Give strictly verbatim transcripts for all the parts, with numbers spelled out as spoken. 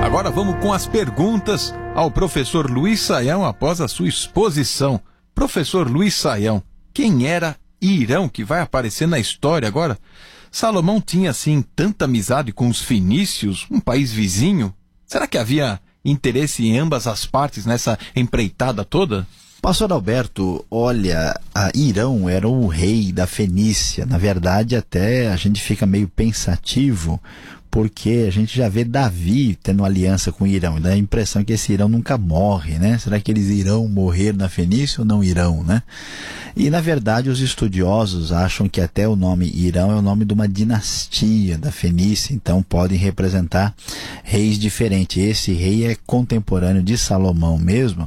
Agora vamos com as perguntas ao professor Luiz Saião após a sua exposição. Professor Luiz Saião, quem era Irão, que vai aparecer na história agora? Salomão tinha, assim, tanta amizade com os fenícios, um país vizinho? Será que havia interesse em ambas as partes nessa empreitada toda? Pastor Alberto, olha, a Irão era o rei da Fenícia. Na verdade, até a gente fica meio pensativo, porque a gente já vê Davi tendo aliança com Irão, e dá a impressão que esse Irão nunca morre, né? Será que eles irão morrer na Fenícia ou não irão, né? E na verdade os estudiosos acham que até o nome Irão é o nome de uma dinastia da Fenícia, então podem representar reis diferentes. Esse rei é contemporâneo de Salomão mesmo.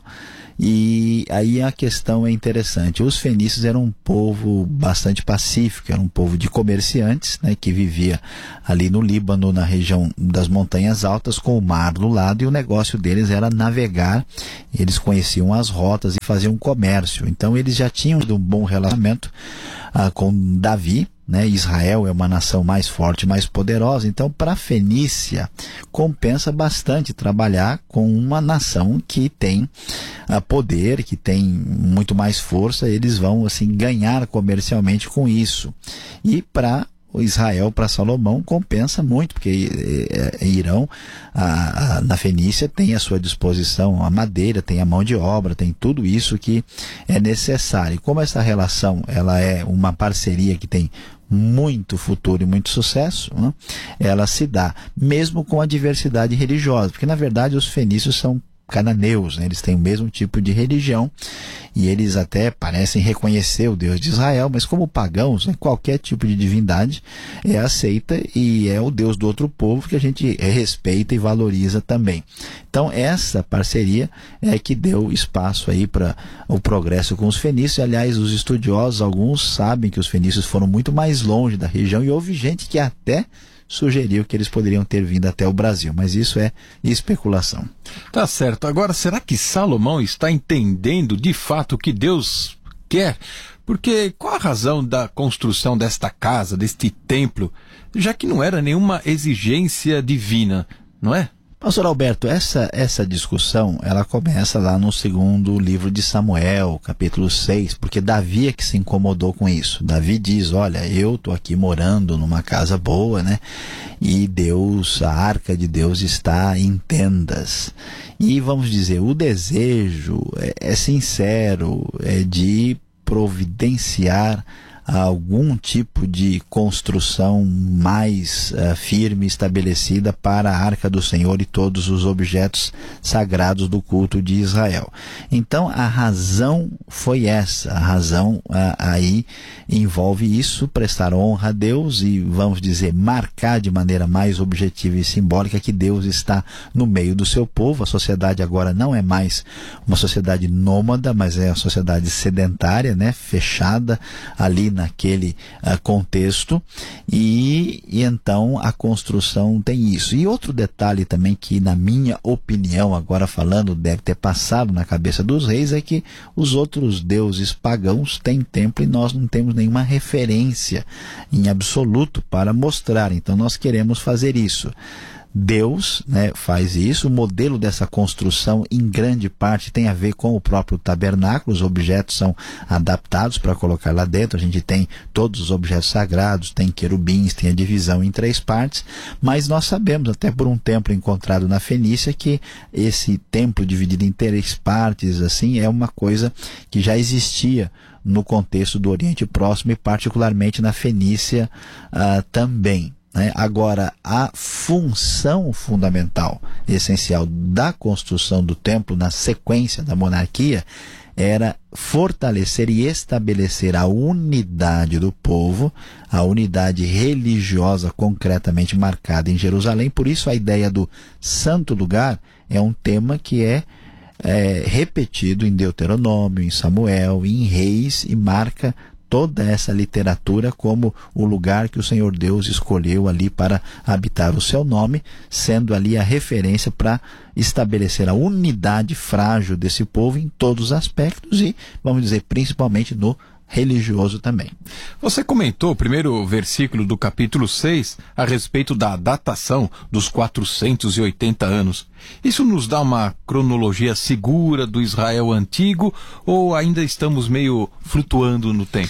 E aí a questão é interessante. Os fenícios eram um povo bastante pacífico, era um povo de comerciantes, né, que vivia ali no Líbano, na região das montanhas altas, com o mar do lado, e o negócio deles era navegar. Eles conheciam as rotas e faziam comércio. Então eles já tinham um bom relacionamento ah, com Davi, né? Israel é uma nação mais forte, mais poderosa. Então, para a Fenícia, compensa bastante trabalhar com uma nação que tem uh, poder, que tem muito mais força. Eles vão assim ganhar comercialmente com isso. E para o Israel, para Salomão, compensa muito, porque é, é, Irão, a, a, na Fenícia, tem à sua disposição a madeira, tem a mão de obra, tem tudo isso que é necessário. E como essa relação ela é uma parceria que tem muito futuro e muito sucesso, né, ela se dá, mesmo com a diversidade religiosa, porque na verdade os fenícios são cananeus, né? Eles têm o mesmo tipo de religião e eles até parecem reconhecer o Deus de Israel, mas como pagãos, né, qualquer tipo de divindade é aceita e é o Deus do outro povo que a gente respeita e valoriza também. Então essa parceria é que deu espaço aí para o progresso com os fenícios. Aliás, os estudiosos, alguns sabem que os fenícios foram muito mais longe da região e houve gente que até sugeriu que eles poderiam ter vindo até o Brasil, mas isso é especulação. Tá certo. Agora, será que Salomão está entendendo de fato o que Deus quer? Porque qual a razão da construção desta casa, deste templo, já que não era nenhuma exigência divina, não é? Pastor Alberto, essa, essa discussão, ela começa lá no segundo livro de Samuel, capítulo seis, porque Davi é que se incomodou com isso. Davi diz, olha, eu estou aqui morando numa casa boa, né? E Deus, a arca de Deus está em tendas. E vamos dizer, o desejo é, é sincero, é de providenciar algum tipo de construção mais uh, firme, estabelecida para a Arca do Senhor e todos os objetos sagrados do culto de Israel. Então a razão foi essa, a razão uh, aí envolve isso, prestar honra a Deus e, vamos dizer, marcar de maneira mais objetiva e simbólica que Deus está no meio do seu povo. A sociedade agora não é mais uma sociedade nômada, mas é uma sociedade sedentária, né, fechada ali naquele uh, contexto, e, e então a construção tem isso. E outro detalhe também que, na minha opinião, agora falando, deve ter passado na cabeça dos reis, é que os outros deuses pagãos têm templo e nós não temos nenhuma referência em absoluto para mostrar, então nós queremos fazer isso. Deus, né, faz isso. O modelo dessa construção, em grande parte, tem a ver com o próprio tabernáculo. Os objetos são adaptados para colocar lá dentro. A gente tem todos os objetos sagrados, tem querubins, tem a divisão em três partes, mas nós sabemos, até por um templo encontrado na Fenícia, que esse templo dividido em três partes assim é uma coisa que já existia no contexto do Oriente Próximo e particularmente na Fenícia uh, também. Né? Agora, a função fundamental, essencial da construção do templo na sequência da monarquia era fortalecer e estabelecer a unidade do povo, a unidade religiosa concretamente marcada em Jerusalém. Por isso a ideia do santo lugar é um tema que é, é repetido em Deuteronômio, em Samuel, em Reis, e marca toda essa literatura como o lugar que o Senhor Deus escolheu ali para habitar o seu nome, sendo ali a referência para estabelecer a unidade frágil desse povo em todos os aspectos e, vamos dizer, principalmente no religioso também. Você comentou o primeiro versículo do capítulo seis a respeito da datação dos quatrocentos e oitenta anos. Isso nos dá uma cronologia segura do Israel antigo ou ainda estamos meio flutuando no tempo?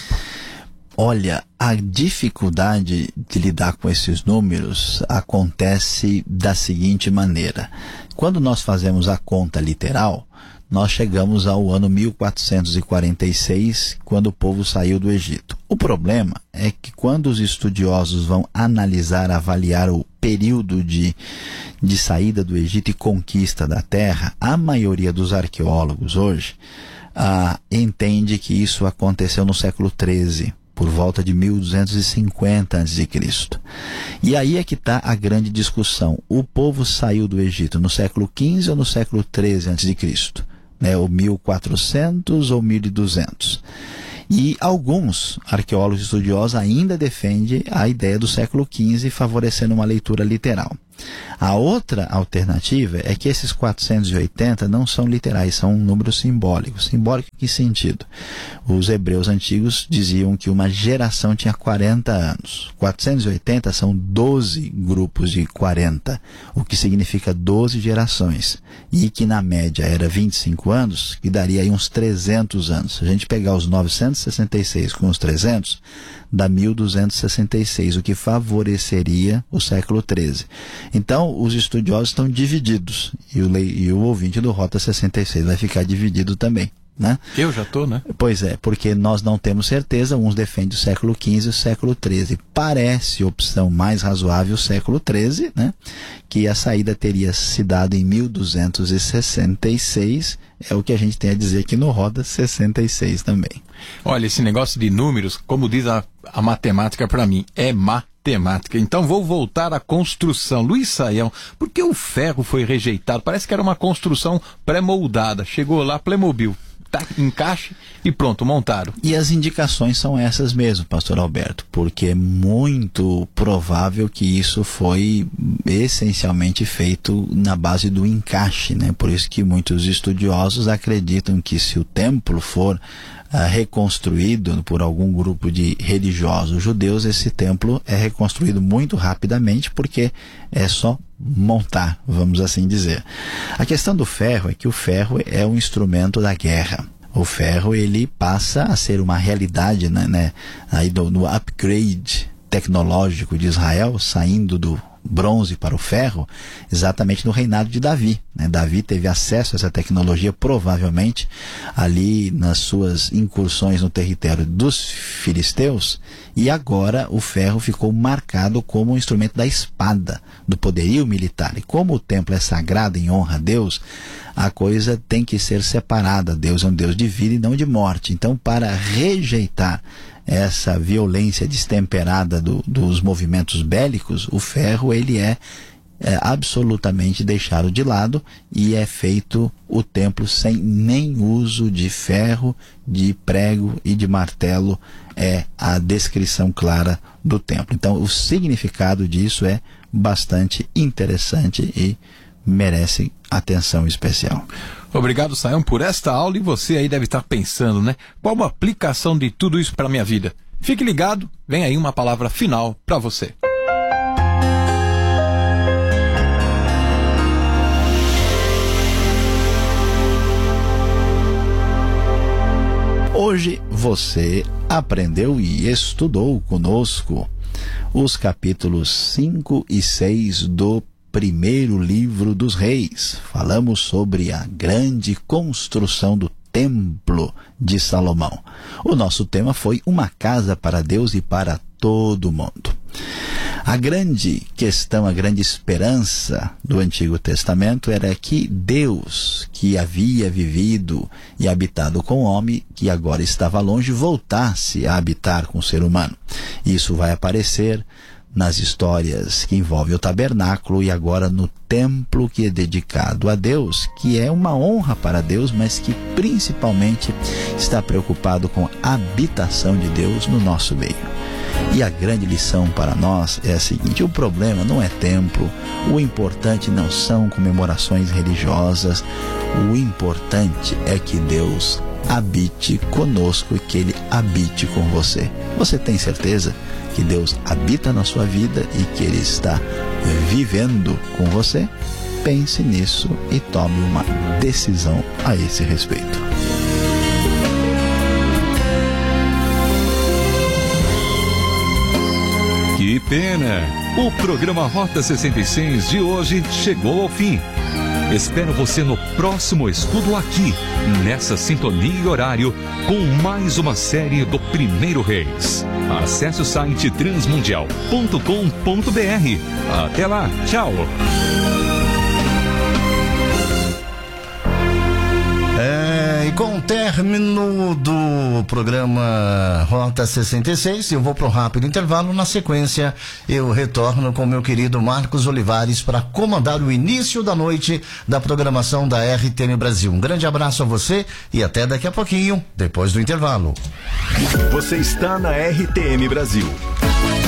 Olha, a dificuldade de lidar com esses números acontece da seguinte maneira. Quando nós fazemos a conta literal, nós chegamos ao ano mil quatrocentos e quarenta e seis, quando o povo saiu do Egito. O problema é que quando os estudiosos vão analisar, avaliar o período de, de saída do Egito e conquista da terra, a maioria dos arqueólogos hoje ah, entende que isso aconteceu no século treze. Por volta de mil duzentos e cinquenta antes de Cristo. E aí é que está a grande discussão. O povo saiu do Egito no século quinze ou no século treze antes de Cristo? Né? Ou mil e quatrocentos ou mil e duzentos? E alguns arqueólogos estudiosos ainda defendem a ideia do século quinze, favorecendo uma leitura literal. A outra alternativa é que esses quatrocentos e oitenta não são literais, são um número simbólico. Simbólico em que sentido? Os hebreus antigos diziam que uma geração tinha quarenta anos. quatrocentos e oitenta são doze grupos de quarenta, o que significa doze gerações. E que na média era vinte e cinco anos, que daria aí uns trezentos anos. Se a gente pegar os novecentos e sessenta e seis com os trezentos, dá mil duzentos e sessenta e seis, o que favoreceria o século treze. Então, os estudiosos estão divididos, e o, e o ouvinte do Rota sessenta e seis vai ficar dividido também. Né? Eu já estou, né? Pois é, porque nós não temos certeza, uns defendem o século quinze e o século treze. Parece opção mais razoável o século treze, né? Que a saída teria se dado em mil duzentos e sessenta e seis, é o que a gente tem a dizer aqui no Roda sessenta e seis também. Olha, esse negócio de números, como diz a, a matemática para mim, é matemática. Então vou voltar à construção. Luiz Saião, por que o ferro foi rejeitado? Parece que era uma construção pré-moldada. Chegou lá, Playmobil. Encaixe e pronto, montaram. E as indicações são essas mesmo, pastor Alberto, porque é muito provável que isso foi essencialmente feito na base do encaixe, né? Por isso que muitos estudiosos acreditam que se o templo for uh, reconstruído por algum grupo de religiosos judeus, esse templo é reconstruído muito rapidamente, porque é só montar, vamos assim dizer. A questão do ferro é que o ferro é um instrumento da guerra. O ferro, ele passa a ser uma realidade, né, né, aí do, no upgrade tecnológico de Israel, saindo do bronze para o ferro, exatamente no reinado de Davi, né? Davi teve acesso a essa tecnologia provavelmente ali nas suas incursões no território dos filisteus, e agora o ferro ficou marcado como um instrumento da espada, do poderio militar. E como o templo é sagrado em honra a Deus, a coisa tem que ser separada. Deus é um Deus de vida e não de morte. Então, para rejeitar essa violência destemperada do, dos movimentos bélicos, o ferro ele é, é absolutamente deixado de lado, e é feito o templo sem nem uso de ferro, de prego e de martelo. É a descrição clara do templo. Então, o significado disso é bastante interessante e merece atenção especial. Obrigado, Saião, por esta aula. E você aí deve estar pensando, né? Qual a aplicação de tudo isso para a minha vida? Fique ligado, vem aí uma palavra final para você. Hoje você aprendeu e estudou conosco os capítulos cinco e seis do primeiro livro dos Reis. Falamos sobre a grande construção do Templo de Salomão. O nosso tema foi uma casa para Deus e para todo mundo. A grande questão, a grande esperança do Antigo Testamento era que Deus, que havia vivido e habitado com o homem, que agora estava longe, voltasse a habitar com o ser humano. Isso vai aparecer nas histórias que envolvem o tabernáculo e agora no templo que é dedicado a Deus, que é uma honra para Deus, mas que principalmente está preocupado com a habitação de Deus no nosso meio. E a grande lição para nós é a seguinte: o problema não é templo, o importante não são comemorações religiosas, o importante é que Deus habite conosco e que Ele habite com você. Você tem certeza que Deus habita na sua vida e que Ele está vivendo com você? Pense nisso e tome uma decisão a esse respeito. Que pena! O programa Rota sessenta e seis de hoje chegou ao fim. Espero você no próximo estudo aqui, nessa sintonia e horário, com mais uma série do Primeiro Reis. Acesse o site transmundial ponto com ponto br. Até lá, tchau! É, e com o término do programa Rota sessenta e seis, eu vou para um rápido intervalo. Na sequência, eu retorno com meu querido Marcos Olivares para comandar o início da noite da programação da R T M Brasil. Um grande abraço a você e até daqui a pouquinho, depois do intervalo. Você está na R T M Brasil.